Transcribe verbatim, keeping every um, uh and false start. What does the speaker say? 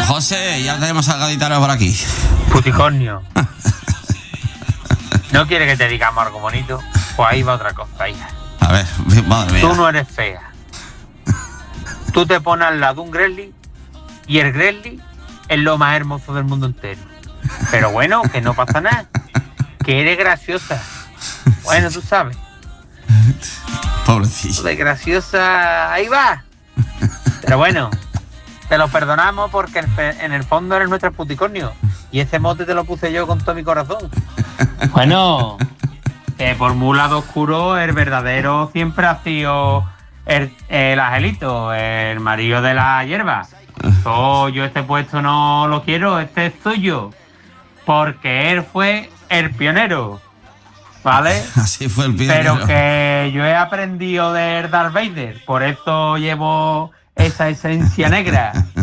José, ya tenemos al gaditano por aquí. Puticornio. ¿No quiere que te digamos algo bonito? Pues ahí va otra cosa, hija. A ver, madre mía. Tú no eres fea. Tú te pones al lado de un Gremlin y el Gremlin es lo más hermoso del mundo entero. Pero bueno, que no pasa nada. Que eres graciosa. Bueno, tú sabes. Pobrecillo. De graciosa, ahí va. Pero bueno, te lo perdonamos porque en el fondo eres nuestro puticornio. Y ese mote te lo puse yo con todo mi corazón. Bueno, que por muy lado oscuro, el verdadero siempre ha sido el, el Angelito, el marido de la hierba. So, yo este puesto no lo quiero, este es suyo. Porque él fue el pionero. ¿Vale? Así fue el pionero. Pero que yo he aprendido de Darth Vader. Por eso llevo esa esencia negra.